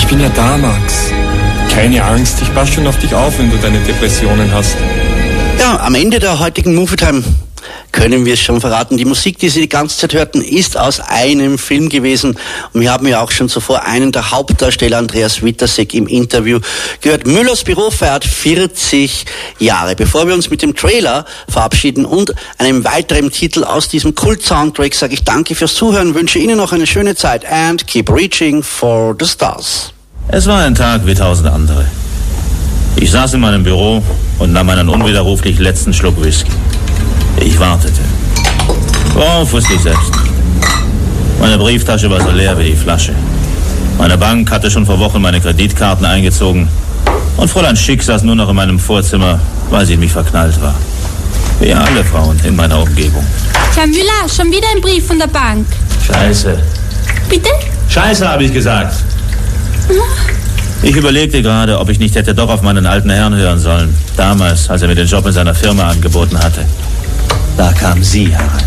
bin ja da, Max. Keine Angst, ich passe schon auf dich auf, wenn du deine Depressionen hast. Ja, am Ende der heutigen Movie Time können wir es schon verraten. Die Musik, die Sie die ganze Zeit hörten, ist aus einem Film gewesen. Und wir haben ja auch schon zuvor einen der Hauptdarsteller, Andreas Witasek, im Interview gehört. Müllers Büro feiert 40 Jahre. Bevor wir uns mit dem Trailer verabschieden und einem weiteren Titel aus diesem Kult-Soundtrack, sage ich danke fürs Zuhören, wünsche Ihnen noch eine schöne Zeit and keep reaching for the stars. Es war ein Tag wie tausend andere. Ich saß in meinem Büro und nahm einen unwiderruflich letzten Schluck Whisky. Ich wartete. Worauf wusste ich selbst. Meine Brieftasche war so leer wie die Flasche. Meine Bank hatte schon vor Wochen meine Kreditkarten eingezogen. Und Fräulein Schick saß nur noch in meinem Vorzimmer, weil sie in mich verknallt war. Wie alle Frauen in meiner Umgebung. Herr Müller, schon wieder ein Brief von der Bank. Scheiße. Bitte? Scheiße, habe ich gesagt. Ich überlegte gerade, ob ich nicht hätte doch auf meinen alten Herrn hören sollen. Damals, als er mir den Job in seiner Firma angeboten hatte. Da kam sie herein.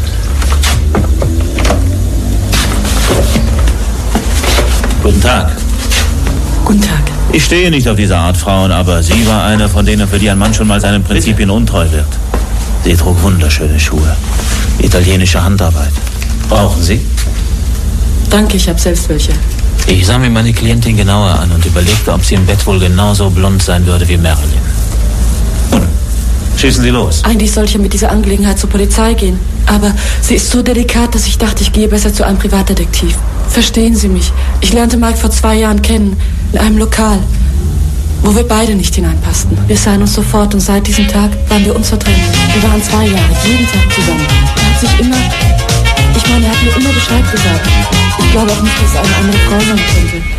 Guten Tag. Guten Tag. Ich stehe nicht auf diese Art Frauen, aber sie war eine von denen, für die ein Mann schon mal seinen Prinzipien untreu wird. Sie trug wunderschöne Schuhe. Italienische Handarbeit. Brauchen Sie? Danke, ich habe selbst welche. Ich sah mir meine Klientin genauer an und überlegte, ob sie im Bett wohl genauso blond sein würde wie Marilyn. Schießen Sie los. Eigentlich soll ich ja mit dieser Angelegenheit zur Polizei gehen. Aber sie ist so delikat, dass ich dachte, ich gehe besser zu einem Privatdetektiv. Verstehen Sie mich? Ich lernte Mike vor 2 Jahren kennen. In einem Lokal, wo wir beide nicht hineinpassten. Wir sahen uns sofort und seit diesem Tag waren wir unzertrennlich. Wir waren 2 Jahre, jeden Tag zusammen. Er hat sich immer... er hat mir immer Bescheid gesagt. Ich glaube auch nicht, dass es eine andere Frau sein könnte.